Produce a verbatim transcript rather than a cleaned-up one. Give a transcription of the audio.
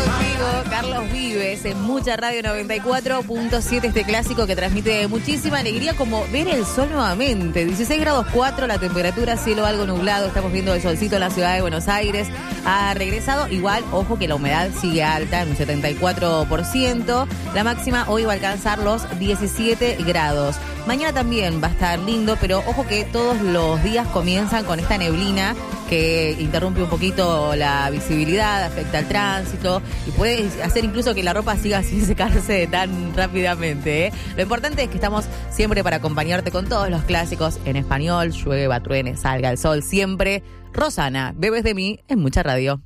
Carlos Vives en Mucha Radio noventa y cuatro punto siete, este clásico que transmite muchísima alegría, como ver el sol nuevamente. dieciséis grados cuatro la temperatura, cielo algo nublado, estamos viendo el solcito en la ciudad de Buenos Aires. Ha regresado, igual, ojo que la humedad sigue alta en un setenta y cuatro por ciento. La máxima hoy va a alcanzar los diecisiete grados. Mañana también va a estar lindo, pero ojo que todos los días comienzan con esta neblina que interrumpe un poquito la visibilidad, afecta al tránsito y puede hacer incluso que la ropa siga sin secarse tan rápidamente, ¿eh? Lo importante es que estamos siempre para acompañarte con todos los clásicos en español, llueva, truene, salga el sol, siempre. Rosana, Bebes de mí en Mucha Radio.